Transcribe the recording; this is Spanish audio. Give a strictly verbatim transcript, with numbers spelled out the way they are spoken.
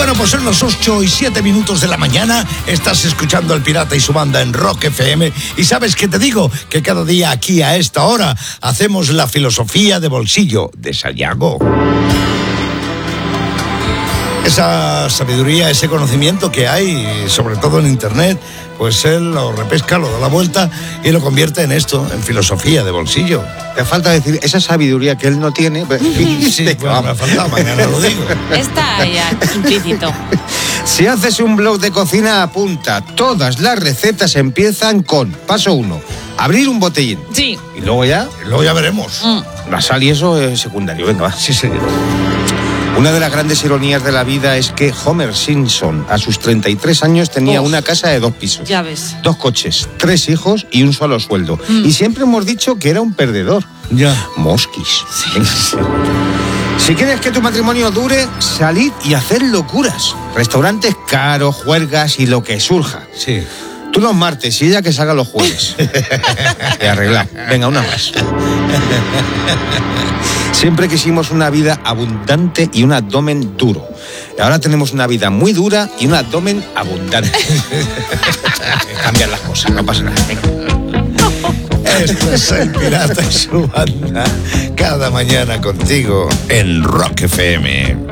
Bueno, pues son las ocho y siete minutos de la mañana. Estás escuchando El Pirata y su banda en Rock F M. Y ¿sabes qué te digo? Que cada día aquí a esta hora hacemos la filosofía de bolsillo de Sayago. Esa sabiduría, ese conocimiento que hay, sobre todo en Internet, pues él lo repesca, lo da la vuelta y lo convierte en esto, en filosofía de bolsillo. Te falta decir esa sabiduría que él no tiene. Sí, bueno, me ha faltado, mañana lo digo. Está ya implícito. Si haces un blog de cocina, apunta. Todas las recetas empiezan con, paso uno, abrir un botellín. Sí. Y luego ya, Y luego ya veremos. Mm. la sal y eso es secundario. Venga, va. Sí, señor. Una de las grandes ironías de la vida es que Homer Simpson, a sus treinta y tres años, tenía Uf. una casa de dos pisos. Ya ves. Dos coches, tres hijos y un solo sueldo. Mm. Y siempre hemos dicho que era un perdedor. Ya. Mosquis. Si quieres que tu matrimonio dure, salid y haced locuras. Restaurantes caros, juergas y lo que surja. Sí. Tú los martes y ella que salga los jueves. Y arreglar. Venga, una más. Siempre quisimos una vida abundante y un abdomen duro. Y ahora tenemos una vida muy dura y un abdomen abundante. Cambian las cosas, no pasa nada. Venga. Esto es El Pirata y su banda. Cada mañana contigo en Rock F M.